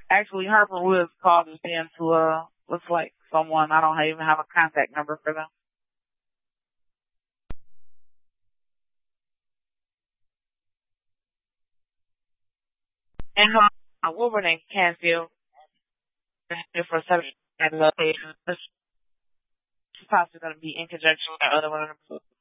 Actually, Harper Woods called us in to, looks like someone, I don't even have a contact number for them. And what were they, Canfield, for such and location. It's possibly going to be in conjunction with the other one.